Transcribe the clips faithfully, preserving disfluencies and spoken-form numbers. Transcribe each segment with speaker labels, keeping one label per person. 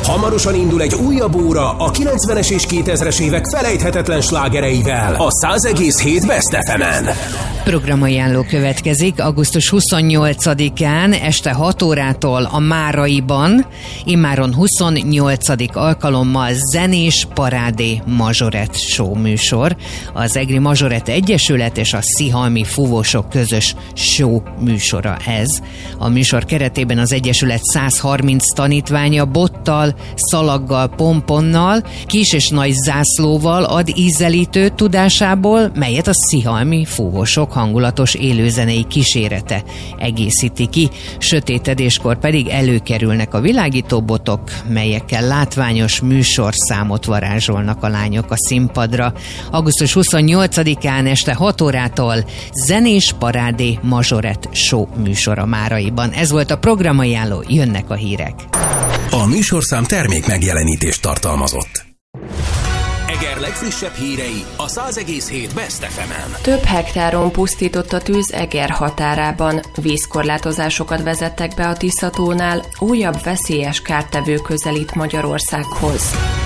Speaker 1: Hamarosan indul egy újabb óra a kilencvenes és kétezres évek felejthetetlen slágereivel a száz egész hét Best ef emen.
Speaker 2: Programajánló következik augusztus huszonnyolcadikán este hat órától a Máraiban, immáron huszonnyolcadik alkalommal zenés parádé mazsorett show műsor. Az Egri Mazsorett Egyesület és a Szihalmi Fúvósok közös show műsora ez. A műsor keretében az Egyesület száz harminc tanítványa bottal, szalaggal, pomponnal, kis és nagy zászlóval ad ízelítő tudásából, melyet a Szihalmi Fúvósok hangulatos élőzenei kísérete egészíti ki. Sötétedéskor pedig előkerülnek a világító botok, melyekkel látványos műsorszámot varázsolnak a lányok a színpadra. augusztus huszonnyolcadikán este hat órától zenés parádé mazsorett show műsora Máraiban. Ez volt a programajánló, jönnek a hírek.
Speaker 1: A műsorszám termék megjelenítést tartalmazott. Eger legfrissebb hírei a száz egész hét Best ef emen.
Speaker 3: Több hektáron pusztított a tűz Eger határában. Vízkorlátozásokat vezettek be a Tiszatónál, újabb veszélyes kártevő közelít Magyarországhoz.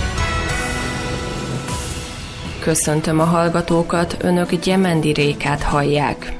Speaker 3: Köszöntöm a hallgatókat, önök Gyemendi Rékát hallják.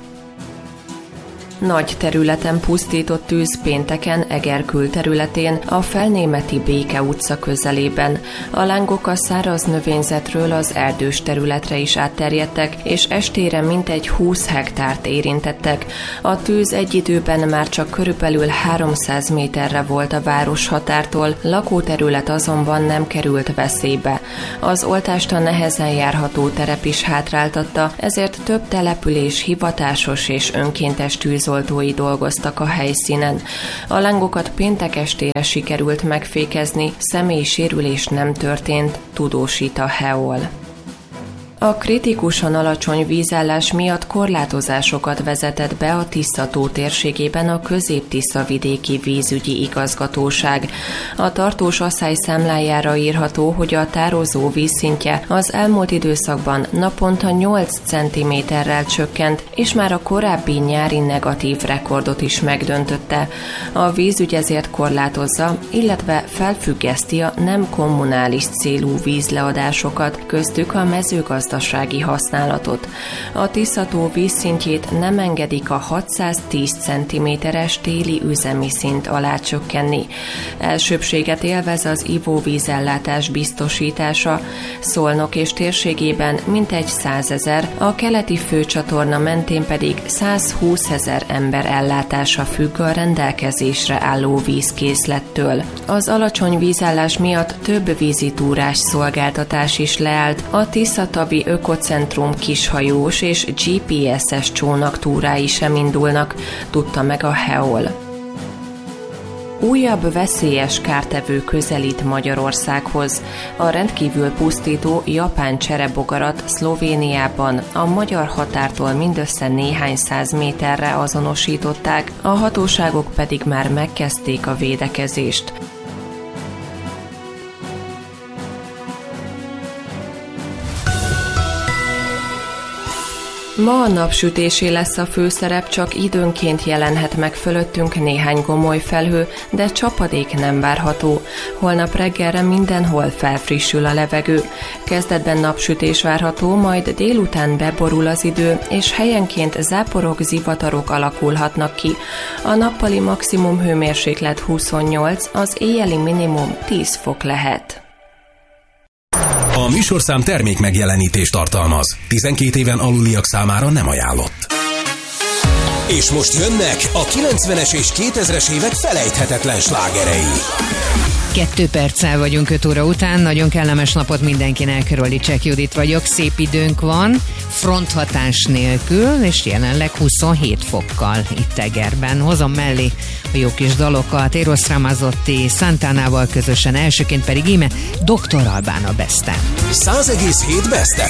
Speaker 3: Nagy területen pusztított tűz pénteken Eger külterületén, a Felnémeti Béke utca közelében. A lángok a száraz növényzetről az erdős területre is átterjedtek, és estére mintegy húsz hektárt érintettek. A tűz egy időben már csak körülbelül háromszáz méterre volt a város határtól, lakóterület azonban nem került veszélybe. Az oltásta nehezen járható terep is hátráltatta, ezért több település hivatásos és önkéntes tűz oltói dolgoztak a helyszínen. A lángokat péntek estére sikerült megfékezni, személyi sérülés nem történt, tudósít a Heol. A kritikusan alacsony vízállás miatt korlátozásokat vezetett be a Tisza-tó térségében a Közép-Tisza-vidéki vízügyi igazgatóság. A tartós asszály számlájára írható, hogy a tározó vízszintje az elmúlt időszakban naponta nyolc centiméterrel csökkent, és már a korábbi nyári negatív rekordot is megdöntötte. A vízügy ezért korlátozza, illetve felfüggeszti a nem kommunális célú vízleadásokat, köztük a mezőgazdasági gazdasági használatot. A Tisza-tó vízszintjét nem engedik a hatszáztíz centiméteres téli üzemi szint alá csökkenni. Elsőbbséget élvez az ivóvízellátás biztosítása, Szolnok és térségében mintegy százezer, a keleti főcsatorna mentén pedig százhúszezer ember ellátása függ a rendelkezésre álló vízkészlettől. Az alacsony vízállás miatt több vízitúrás szolgáltatás is leállt, a Tisza-tavi Ökocentrum kishajós és gé pé es-es csónaktúrái sem indulnak, tudta meg a Heol. Újabb veszélyes kártevő közelít Magyarországhoz. A rendkívül pusztító japán cserebogarat Szlovéniában a magyar határtól mindössze néhány száz méterre azonosították, a hatóságok pedig már megkezdték a védekezést. Ma a napsütésé lesz a főszerep, csak időnként jelenhet meg fölöttünk néhány gomoly felhő, de csapadék nem várható. Holnap reggelre mindenhol felfrissül a levegő. Kezdetben napsütés várható, majd délután beborul az idő, és helyenként záporok, zivatarok alakulhatnak ki. A nappali maximum hőmérséklet huszonnyolc, az éjjeli minimum tíz fok lehet.
Speaker 1: A műsorszám termék megjelenítést tartalmaz. tizenkét éven aluliak számára nem ajánlott. És most jönnek a kilencvenes és kétezres évek felejthetetlen slágerei.
Speaker 2: Kettő perccel vagyunk öt óra után, nagyon kellemes napot mindenkinek, Rolicek Judit vagyok, szép időnk van, fronthatás nélkül, és jelenleg huszonhét fokkal itt Egerben. Hozom mellé a jó kis dalokat, Eros Ramazzotti, Santánával közösen, elsőként pedig íme doktor Albán a Bestem.
Speaker 1: száz egész hét Best ef